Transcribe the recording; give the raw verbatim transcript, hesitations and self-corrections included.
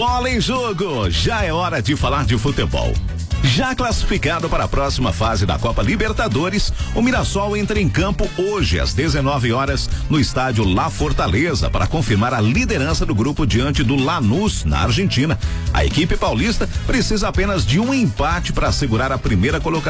Bola em jogo, já é hora de falar de futebol. Já classificado para a próxima fase da Copa Libertadores, o Mirassol entra em campo hoje às dezenove horas no estádio La Fortaleza para confirmar a liderança do grupo diante do Lanús na Argentina. A equipe paulista precisa apenas de um empate para assegurar a primeira colocação